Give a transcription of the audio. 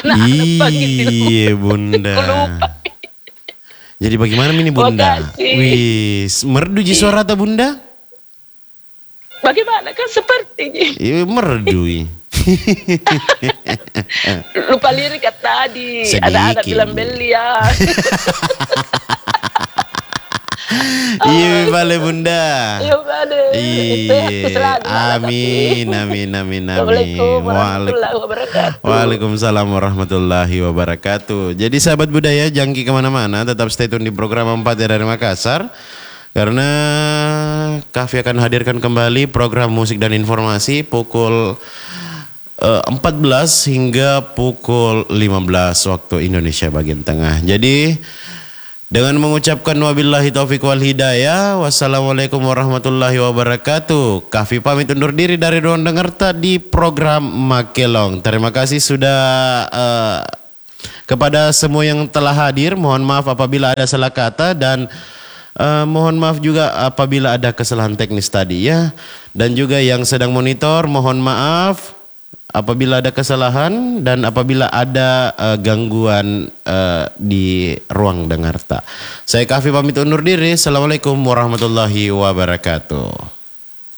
Iya Bunda. Aku lupa. Jadi bagaimana ini Bunda? Makasih. Wis, merdu ji suara ta Bunda? Bagaimana kan sepertinya. Iya merdu. Lupa lirik tadi. Sedikit. Ada anak bilang Belia. Iya bale Bunda. Iya bade. Iya. Amin, amin, amin, amin. Assalamualaikum warahmatullahi wabarakatuh. Waalaikumsalam warahmatullahi wabarakatuh. Jadi sahabat budaya jangan kemana-mana, tetap stay tune di program 4 dari Makassar. Karena Kavi akan hadirkan kembali program musik dan informasi pukul 14 hingga pukul 15 waktu Indonesia bagian tengah. Jadi dengan mengucapkan wabillahi taufiq wal hidayah, wassalamualaikum warahmatullahi wabarakatuh. Kavi pamit undur diri dari ruang dengar tadi program Makelong. Terima kasih sudah kepada semua yang telah hadir. Mohon maaf apabila ada salah kata dan mohon maaf juga apabila ada kesalahan teknis tadi ya. Dan juga yang sedang monitor mohon maaf apabila ada kesalahan dan apabila ada gangguan di ruang dengar tak. Saya Kavi pamit undur diri. Assalamualaikum warahmatullahi wabarakatuh.